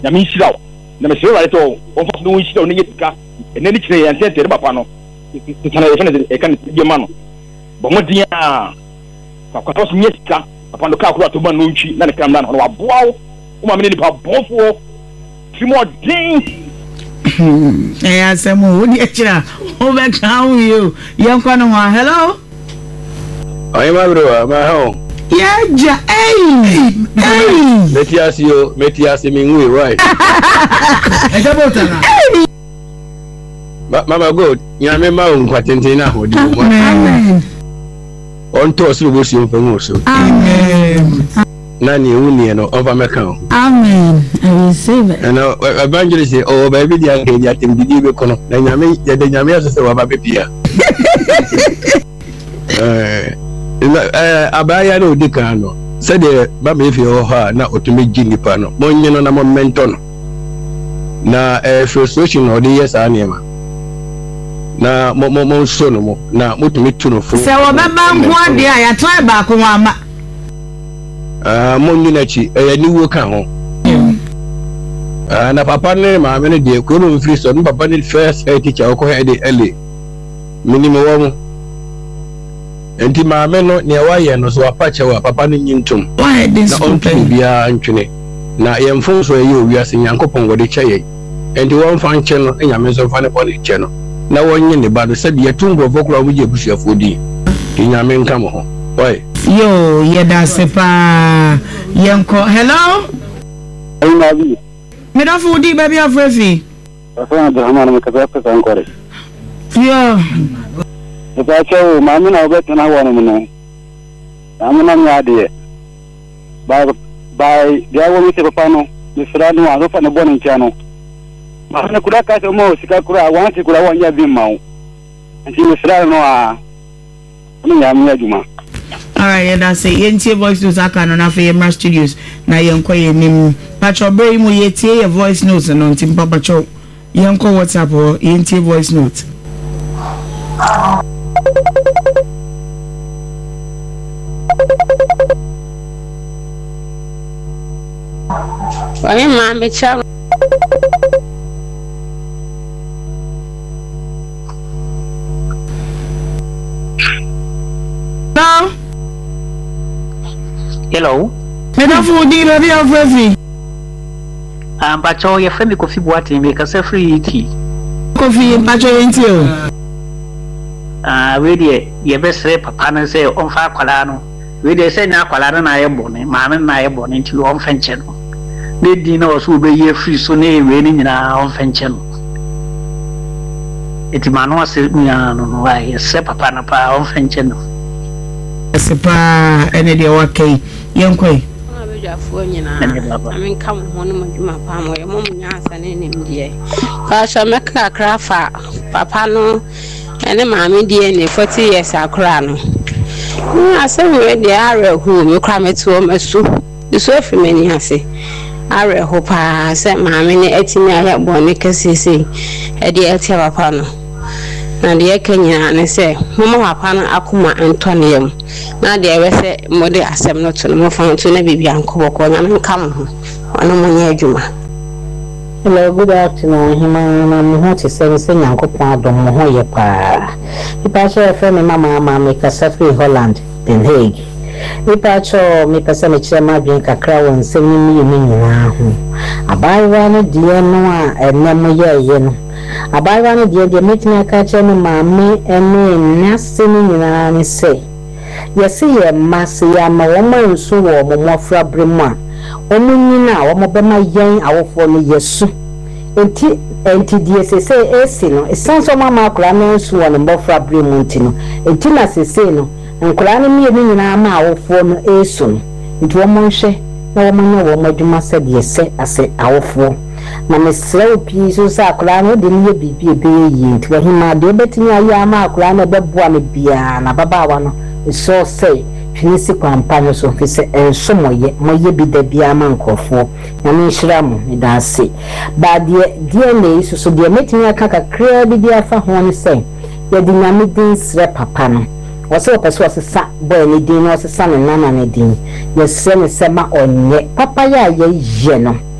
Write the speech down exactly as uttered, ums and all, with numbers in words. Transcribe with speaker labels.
Speaker 1: na me nhyira wo na me sere right o o fa no nhyira wo ne yetika ene ni kire yan tete papa no tana ye fene e kan die ma no bo mo dia papa to nye sika papa no ka kura to ma no ntwi na ne kam na no wa boa wo o ma me ni pa bonfo fi mo din
Speaker 2: eh asemu wo di akira o be kan you yankwa no ha hello
Speaker 3: ayi ma bro ma ha
Speaker 2: yeah ja hey hey
Speaker 3: metiasi yo metiasi mi ngui right
Speaker 2: e ga botana
Speaker 3: mama god nyame ma nkwa tenten na hodi mo
Speaker 2: amen
Speaker 3: on to so go si mfan so
Speaker 2: amen
Speaker 3: na ni uni no over meka
Speaker 2: amen I receive it
Speaker 3: and evangelist say oh baby dia ke dia tem didi be kono na nyame ya de nyame aso se wa ba bepia eh eh abaya no di kan no se de ba me fi ho ha na otumi gi nipa no mo nyi no na mo mento no na eh frustration no de yes anema na mo mo mo so no mo na motumi tu no fu
Speaker 2: se wo beba nko ade a ya try ba ko ama
Speaker 3: ah mo nyi na chi eh ni wo kan ho ah na papa ne ma me ne de ko no free so no papa ne first head teacher ko he de ele minimum wo mo enti ma me no ne wa ye no so apache wa papa ne nyintum
Speaker 2: why this
Speaker 3: na ontu bia ntwene na ye mfon so ye owi ase nyankopon wo de chaye enti won fa nche no nyame so fa ne bo ne che no na wonye ne ba do se de yetumbo vokura wo je busuafo di ti nyame nka mo ho oi
Speaker 2: yo ye da sepa yenko hello
Speaker 4: ai nabi
Speaker 2: me da fu di baby afrefi
Speaker 4: afa da hama na ka ta ka nkore
Speaker 2: yo
Speaker 4: ba chawo ma mi na obeto na wonu mu no amuna nya de ba ba dia wo mi te papa no mi fra no a fa ne bonu ntia no ma na kura ka so mo sika kura wan ti kura wanya bi ma wo nti mi fra no a no nya mi aduma
Speaker 2: alright yeah that's it yentie voice notes aka no na fa yema studios na yenko ye nim pacho bray mu yetie ye voice notes no nti papa cho yenko whatsapp o yentie voice note
Speaker 5: Wani ma me cha
Speaker 2: no
Speaker 6: hello
Speaker 2: me da fu di baby afrefi
Speaker 6: ah pacho ye femi Kofi Boateng me ka se free tea
Speaker 2: Kofi pacho yentie o
Speaker 6: ah we de ye be sre papa no se on fa kwala no we de se nya kwala no na ye bone ma me na ye bone nti on fenche no ne di na so be ye free so ne we ni nyina on fenche no eti ma no se nya no no ai se papa na pa on fenche no
Speaker 2: se pa ene de wakai yenkoi
Speaker 5: abejafo nyina amen kam ho no madwuma pa mo ye mo nya asane ne mdie ka sha meka krafa papa no ene maame die ne forty years akra no ase we de are hu me kra meto meso so afi mani ase are ho pa se maame ne atimi aya bone kasese e de atia papa no na de kenya ne se mo papa no akoma antone yam na de we se mo de asem no to mo fa to na bibia nkoboko na nkam ho ono mo nya adwuma.
Speaker 7: Hello, good afternoon. Hima na mo ho te se se nyankopon adom mo ho ye pa. Ipa cho fe me mama mama ka Safri Holland Den Hague. Ipa cho me pese me kire ma dwen kakra won se ni mi ni nyina ho. Abaiwa no die no a enne mo ye ye no. Abaiwa no die die metini aka che me mama ene nase ni nyina ni se. Yesi ye mase ya ma wo ma nso wo mo mofra bremu a omunyina wo mo be ma yen awofo no yesu enti enti die sese esi no esanso mama akura no nso wo no mofra bremu enti no enti na sese no nkura no mi eni nyina ma awofo no esu no enti wo mo nhwe na wo mo nya wo madwuma se de se ase awofo na mesre opi so sa akura no de ne bibi ebe yi enti wo hima de obetini ayi ama akura no beboa me bia na baba wa no so say finisi kwampanyo so fise enso moye moye bi da bia ma nkofo na me nhira mu me da ase ba de de na isu so de metini aka kakra bi dia fa ho ne say ye di nyame din sre papa no wo se opeso osesa boy ne din no osesa ne nana ne din ye se ne se ma onye papa ya ye ye no